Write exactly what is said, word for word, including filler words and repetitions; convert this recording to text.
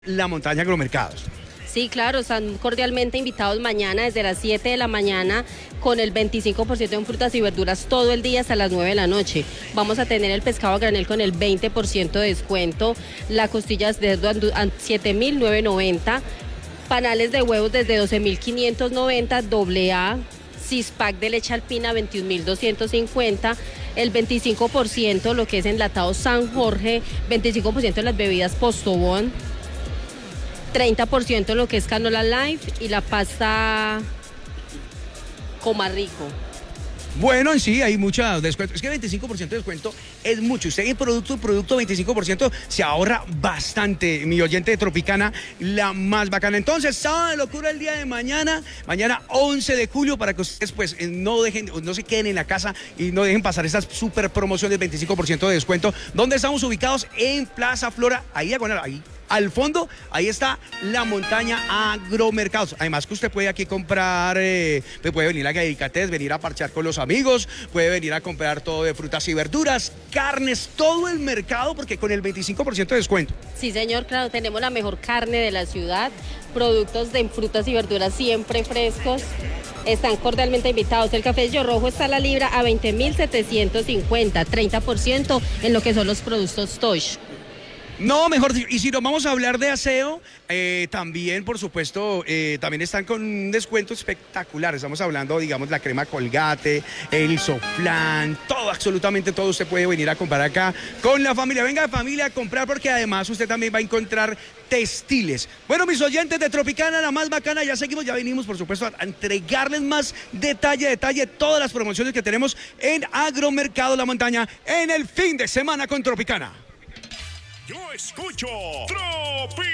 La Montaña Agromercados. Sí, claro, están cordialmente invitados mañana desde las siete de la mañana con el veinticinco por ciento en frutas y verduras todo el día hasta las nueve de la noche. Vamos a tener el pescado a granel con el veinte por ciento de descuento, la costilla de cerdo a siete mil novecientos noventa, panales de huevos desde doce mil quinientos noventa, doble A, six-pack de leche alpina veintiún mil doscientos cincuenta, el veinticinco por ciento lo que es enlatado San Jorge, veinticinco por ciento en las bebidas Postobón, treinta por ciento lo que es canola life y la pasta Comarrico. Bueno, en sí hay mucha descuento. Es que veinticinco por ciento de descuento es mucho. Usted en producto, producto veinticinco por ciento se ahorra bastante. Mi oyente de Tropicana, la más bacana. Entonces, sábado de locura el día de mañana, mañana once de julio, para que ustedes pues no dejen, no se queden en la casa y no dejen pasar estas super promociones, veinticinco por ciento de descuento. ¿Dónde estamos ubicados? En Plaza Flora, ahí diagonal, ahí. Al fondo, ahí está la Montaña Agromercados. Además que usted puede aquí comprar, eh, puede venir a Guedicatés, venir a parchar con los amigos, puede venir a comprar todo de frutas y verduras, carnes, todo el mercado, porque con el veinticinco por ciento de descuento. Sí, señor, claro, tenemos la mejor carne de la ciudad, productos de frutas y verduras siempre frescos. Están cordialmente invitados. El café Yo Rojo está a la libra a veinte mil setecientos cincuenta, treinta por ciento en lo que son los productos Tosh. No, mejor, y si nos vamos a hablar de aseo, eh, también, por supuesto, eh, también están con un descuento espectacular. Estamos hablando, digamos, la crema Colgate, el Soflán, todo, absolutamente todo usted puede venir a comprar acá con la familia. Venga, familia, a comprar, porque además usted también va a encontrar textiles. Bueno, mis oyentes de Tropicana, la más bacana, ya seguimos, ya venimos, por supuesto, a entregarles más detalle, detalle, todas las promociones que tenemos en Agromercado La Montaña en el fin de semana con Tropicana. Yo escucho Tropi.